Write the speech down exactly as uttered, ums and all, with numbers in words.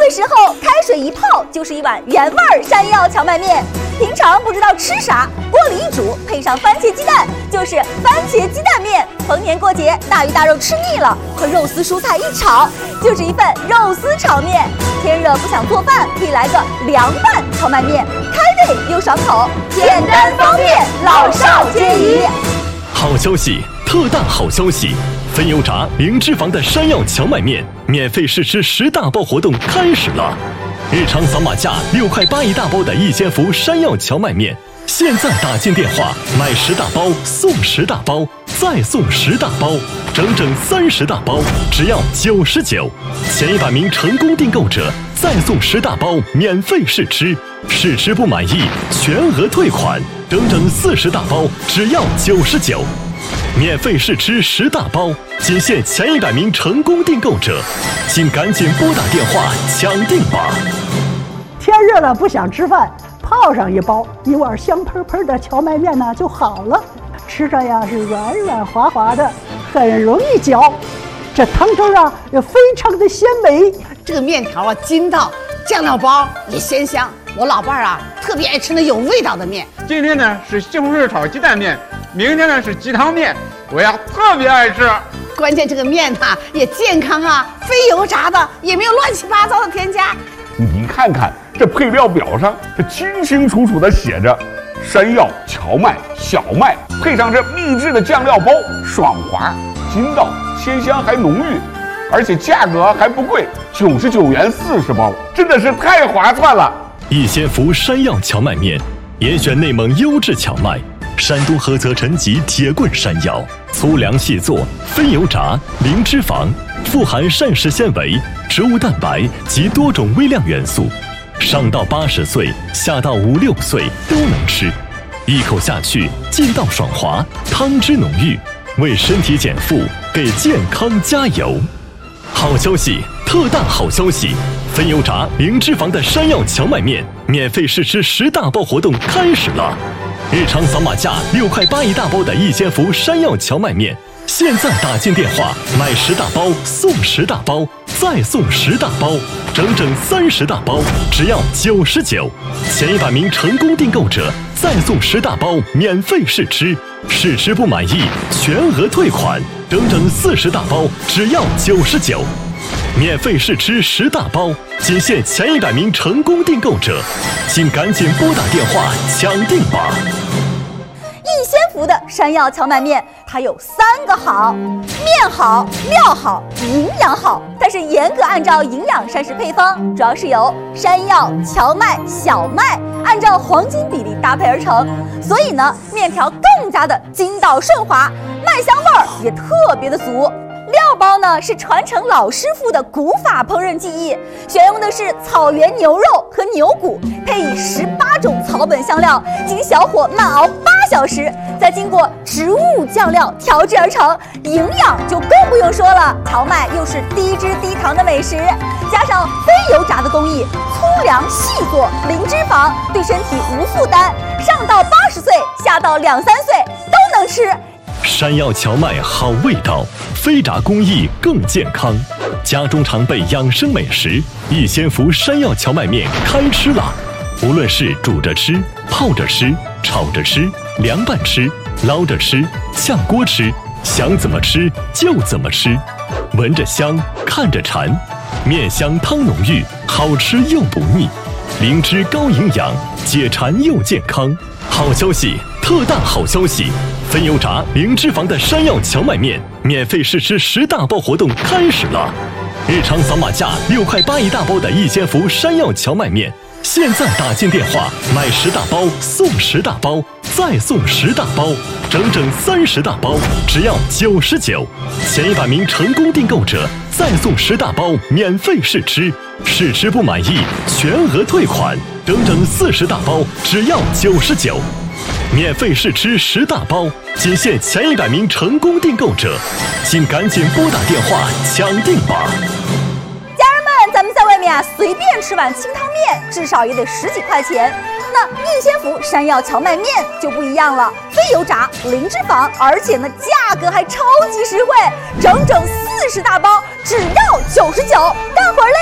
的时候开水一泡就是一碗原味山药荞麦面。平常不知道吃啥，锅里一煮，配上番茄鸡蛋，就是番茄鸡蛋面。逢年过节，大鱼大肉吃腻了，和肉丝蔬菜一炒，就是一份肉丝炒面。天热不想做饭，可以来个凉拌荞麦面，开胃又爽口，简单方便，老少皆宜。 好消息，特大好消息！分油炸零脂肪的山药荞麦面免费试吃十大包活动开始了。日常扫码价六块八一大包的一千伏山药荞麦面，现在打进电话买十大包送十大包，再送十大包，整整三十大包，只要九十九。前一百名成功订购者再送十大包免费试吃，试吃不满意全额退款，整整四十大包，只要九十九。免费试吃十大包，仅限前一百名成功订购者，请赶紧拨打电话抢订吧！ 天热了不想吃饭，泡上一包一碗香喷喷的荞麦面呢就好了，吃着呀是软软滑滑的，很容易嚼。这汤汁啊也非常的鲜美， 这个面条啊筋道，酱料包也鲜香。我老伴儿啊特别爱吃那有味道的面。 今天呢是西红柿炒鸡蛋面，明天呢是鸡汤面，我呀特别爱吃。 关键这个面呐、啊、也健康啊，非油炸的，也没有乱七八糟的添加。 你看看这配料表上，这清清楚楚的写着山药、荞麦、小麦，配上这秘制的酱料包，爽滑、筋道、鲜香还浓郁，而且价格还不贵，九十九元四十包，真的是太划算了。 一千伏山药荞麦面，严选内蒙优质荞麦，山东菏泽陈集铁棍山药，粗粮细做，非油炸，零脂肪，富含膳食纤维、植物蛋白及多种微量元素，上到八十岁，下到五六岁都能吃，一口下去劲道爽滑，汤汁浓郁，为身体减负，给健康加油。好消息，特大好消息！分油炸零脂肪的山药荞麦面免费试吃十大包活动开始了。日常扫码价六块八一大包的一千伏山药荞麦面，现在打进电话买十大包送十大包，再送十大包，整整三十大包，只要九十九。前一百名成功订购者再送十大包免费试吃，试吃不满意全额退款，整整四十大包，只要九十九。免费试吃十大包，仅限前一百名成功订购者，请赶紧拨打电话抢订吧！ 一千伏的山药荞麦面，它有三个好：面好、料好、营养好。但是严格按照营养膳食配方，主要是由山药、荞麦、小麦按照黄金比例搭配而成，所以呢，面条更加的筋道顺滑，麦香味儿也特别的足。料包呢是传承老师傅的古法烹饪技艺，选用的是草原牛肉和牛骨，配以十八种草本香料，经小火慢熬八小时，再经过植物酱料调制而成，营养就更不用说了。荞麦又是低脂低糖的美食，加上非油炸的工艺，粗粮细做，零脂肪，对身体无负担，上到八十岁，下到两三岁都能吃。 山药荞麦好味道，非炸工艺更健康。家中常备养生美食，一千伏山药荞麦面开吃啦！无论是煮着吃、泡着吃、炒着吃、凉拌吃、捞着吃、炝锅吃，想怎么吃就怎么吃，闻着香，看着馋，面香汤浓郁，好吃又不腻，灵芝高营养，解馋又健康。好消息，特大好消息！分油炸零脂肪的山药荞麦面免费试吃十大包活动开始了。日常扫码价六块八一大包的一千伏山药荞麦面，现在打进电话买十大包送十大包，再送十大包，整整三十大包，只要九十九。前一百名成功订购者再送十大包免费试吃，试吃不满意全额退款，整整四十大包，只要九十九。免费试吃十大包，仅限前一百名成功订购者，请赶紧拨打电话抢订吧！ 家人们，咱们在外面啊，随便吃碗清汤面，至少也得十几块钱。那一千伏山药荞麦面就不一样了，非油炸，零脂肪，而且呢价格还超级实惠，整整四十大包，只要九十九。干活累